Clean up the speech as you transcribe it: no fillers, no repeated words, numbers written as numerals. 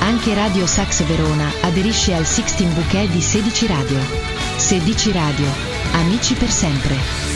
Anche Radio Sax Verona aderisce al Sixteen Bouquet di 16 Radio. 16 Radio, amici per sempre.